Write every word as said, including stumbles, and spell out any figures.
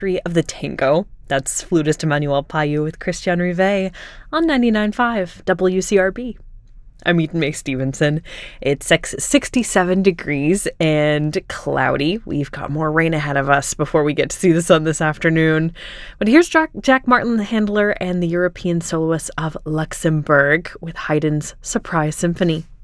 History of the Tango. That's flutist Emmanuel Payou with Christian Rivet on ninety-nine point five W C R B. I'm Eden May Stevenson. It's sixty-seven degrees and cloudy. We've got more rain ahead of us before we get to see the sun this afternoon. But here's Jack, Jack Martin the Handler and the European Soloists of Luxembourg with Haydn's Surprise Symphony.